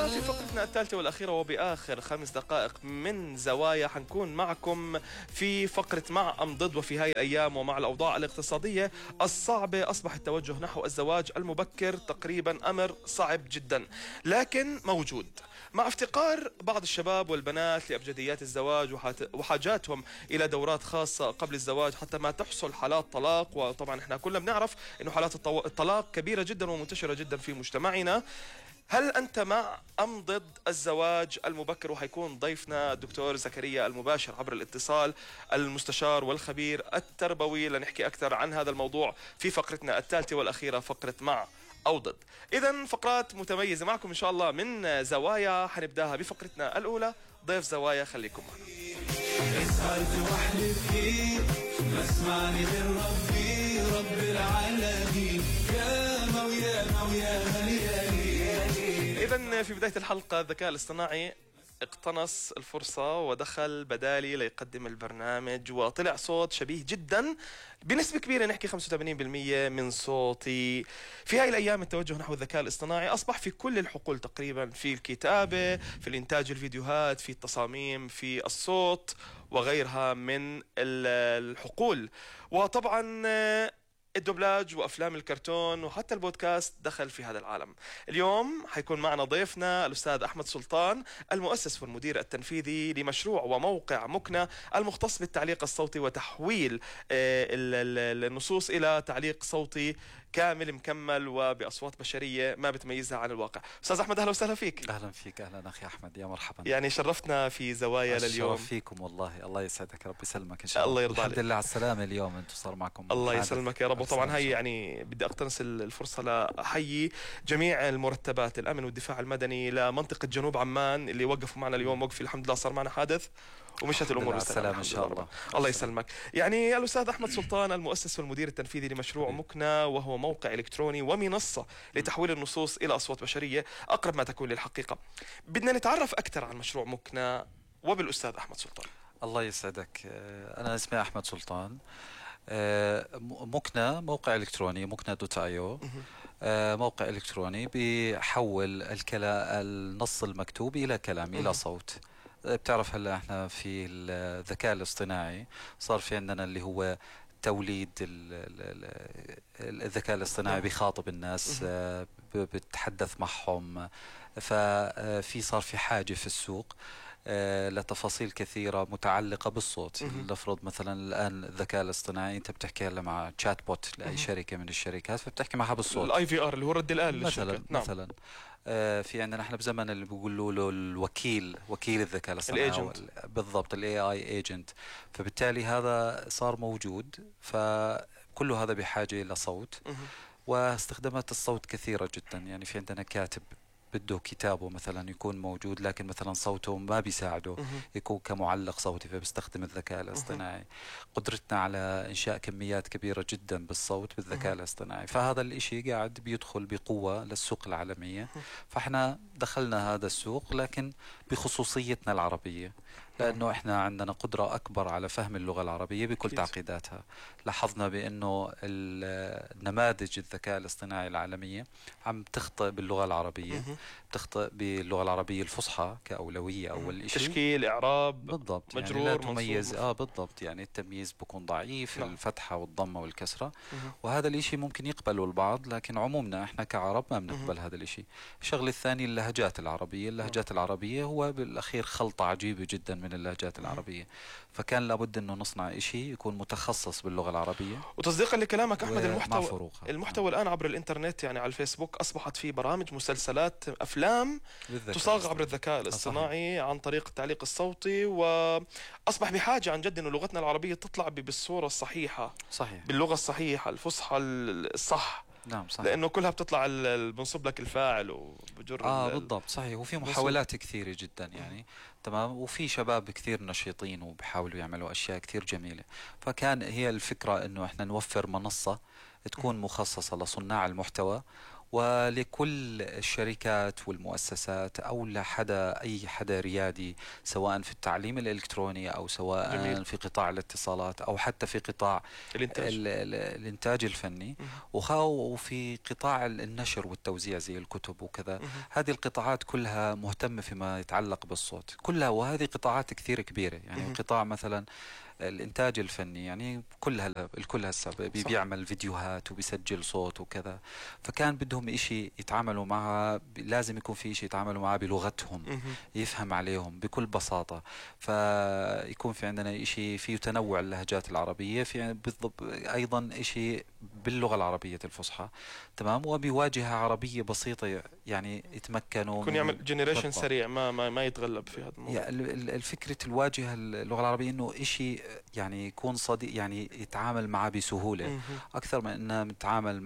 وفي فقرتنا الثالثة والأخيرة وبآخر 5 دقائق من زوايا حنكون معكم في فقرة مع أم ضد. وفي هاي الأيام ومع الأوضاع الاقتصادية الصعبة أصبح التوجه نحو الزواج المبكر تقريبا أمر صعب جدا، لكن موجود مع افتقار بعض الشباب والبنات لأبجديات الزواج وحاجاتهم إلى دورات خاصة قبل الزواج حتى ما تحصل حالات طلاق. وطبعا احنا كلنا بنعرف إنه حالات الطلاق كبيرة جدا ومنتشرة جدا في مجتمعنا. هل أنت مع أم ضد الزواج المبكر؟ وحيكون ضيفنا الدكتور زكريا المباشر عبر الاتصال، المستشار والخبير التربوي، لنحكي أكثر عن هذا الموضوع في فقرتنا الثالثة والأخيرة، فقرة مع أو ضد. إذن فقرات متميزة معكم إن شاء الله من زوايا. حنبداها بفقرتنا الأولى، ضيف زوايا، خليكم معنا. اسألت واحلف فيه ما اسمعني غير ربي رب العالمين يا مويا مويا ملياني. إذن في بداية الحلقة الذكاء الاصطناعي اقتنص الفرصة ودخل بدالي ليقدم البرنامج، وطلع صوت شبيه جدا بنسبة كبيرة، نحكي 85% من صوتي. في هاي الأيام التوجه نحو الذكاء الاصطناعي أصبح في كل الحقول تقريبا، في الكتابة، في الإنتاج الفيديوهات، في التصاميم، في الصوت وغيرها من الحقول. وطبعا الدوبلاج وأفلام الكرتون وحتى البودكاست دخل في هذا العالم. اليوم حيكون معنا ضيفنا الأستاذ أحمد سلطان، المؤسس والمدير التنفيذي لمشروع وموقع مكنة المختص بالتعليق الصوتي وتحويل النصوص إلى تعليق صوتي كامل مكمل وبأصوات بشرية ما بتميزها عن الواقع. أستاذ أحمد، أهلا وسهلا فيك. أهلا فيك. أهلا أخي أحمد، يا مرحبا. يعني شرفتنا في زوايا لليوم. الشرف فيكم والله، الله يسعدك، رب يسلمك إن شاء الله. الله يرضى عليك. الحمد لله على السلامة اليوم، أنتم صار معكم. الله يسلمك يا رب. وطبعا هي يعني بدي أقتنص الفرصة لأحيي جميع المرتبات الأمن والدفاع المدني لمنطقة جنوب عمان اللي وقفوا معنا اليوم وقفي. الحمد لله صار معنا حادث ومشت الأمور بالسلامة إن شاء الله. الله يسلمك. يعني الأستاذ أحمد سلطان، المؤسس والمدير التنفيذي لمشروع مكنة، وهو موقع إلكتروني ومنصة لتحويل النصوص إلى أصوات بشرية أقرب ما تكون للحقيقة. بدنا نتعرف أكثر عن مشروع مكنة وبالأستاذ أحمد سلطان. الله يسعدك. أنا اسمي أحمد سلطان. مكنة موقع إلكتروني، مكنة.io، موقع إلكتروني بيحول النص المكتوب إلى كلام، إلى صوت. بتعرف هلا احنا في الذكاء الاصطناعي صار في عندنا اللي هو توليد الذكاء الاصطناعي بيخاطب الناس، بتحدث معهم. ففي صار في حاجة في السوق لتفاصيل كثيرة متعلقة بالصوت. لنفرض مثلا الآن الذكاء الاصطناعي أنت بتحكي هلا مع تشات بوت لأي شركة من الشركات، فبتحكي معها بالصوت. IVR اللي هو رد الآلة مثلا. نعم. مثلا في عندنا احنا بزمن اللي بيقولوا له وكيل الذكاء الاصطناعي، بالضبط AI agent. فبالتالي هذا صار موجود، فكل هذا بحاجة إلى صوت. واستخدامات الصوت كثيرة جدا. يعني في عندنا كاتب بده كتابه مثلا يكون موجود، لكن مثلا صوته ما بيساعده يكون كمعلق صوتي، فبيستخدم الذكاء الاصطناعي. قدرتنا على إنشاء كميات كبيرة جدا بالصوت بالذكاء الاصطناعي، فهذا الإشي قاعد بيدخل بقوة للسوق العالمية. فإحنا دخلنا هذا السوق لكن بخصوصيتنا العربية، لأنه إحنا عندنا قدرة أكبر على فهم اللغة العربية بكل تعقيداتها. لاحظنا بأنه النماذج الذكاء الاصطناعي العالمية عم تخطئ باللغة العربية، تخطئ باللغة العربية الفصحى كأولوية أول شيء. تشكيل، إعراب، بالضبط، مجرور، يعني لا تميز. منصوب. بالضبط، يعني التمييز بكون ضعيف. الفتحة والضمة والكسرة. وهذا الاشي ممكن يقبله البعض، لكن عمومنا احنا كعرب ما بنقبل هذا الاشي. الشغل الثاني اللهجات العربية. اللهجات العربية هو بالأخير خلطة عجيبة جدا من اللهجات العربية، فكان لابد انه نصنع اشي يكون متخصص باللغة العربية. وتصديقا لكلامك أحمد، المحتوى الآن عبر الإنترنت، يعني على الفيسبوك أصبحت في برامج، مسلسلات، أفلام تصاغ عبر الذكاء الاصطناعي عن طريق التعليق الصوتي. وأصبح بحاجة عن جد إنه لغتنا العربية تطلع بالصورة الصحيحة، صحيح، باللغة الصحيحة الفصحى الصح. نعم صحيح. لأنه كلها بتطلع بنصب لك الفاعل وبجر بالضبط صحيح. وفي محاولات كثيرة جدا يعني تمام، وفي شباب كثير نشيطين وبحاولوا يعملوا أشياء كثير جميلة. فكان هي الفكرة إنه إحنا نوفر منصة تكون مخصصة لصناع المحتوى، ولكل الشركات والمؤسسات أو لحدا أي حدا ريادي، سواء في التعليم الإلكتروني أو سواء جميل. في قطاع الاتصالات أو حتى في قطاع الإنتاج الفني، وفي قطاع النشر والتوزيع زي الكتب وكذا. هذه القطاعات كلها مهتمة فيما يتعلق بالصوت كلها، وهذه قطاعات كثير كبيرة. يعني قطاع مثلا الإنتاج الفني، يعني الكل هسه بيعمل فيديوهات وبيسجل صوت وكذا، فكان بدهم إشي يتعاملوا معها، لازم يكون في إشي يتعاملوا معها بلغتهم، يفهم عليهم بكل بساطة. فيكون في عندنا إشي فيه تنوع اللهجات العربية، في بالضبط أيضا إشي باللغة العربية الفصحى، تمام، وبواجهة عربية بسيطة، يعني يتمكنوا يكون يعمل جنريشن سريع، ما يتغلب في هذا الموضوع. الفكرة الواجهة اللغة العربية إنه إشي يعني يكون صديق، يعني يتعامل معه بسهولة أكثر من إنه نتعامل